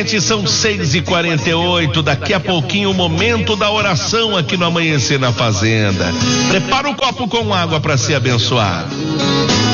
gente, são 6h48. Daqui a pouquinho o momento da oração aqui no Amanhecer na Fazenda. Prepara o copo com água para ser abençoado.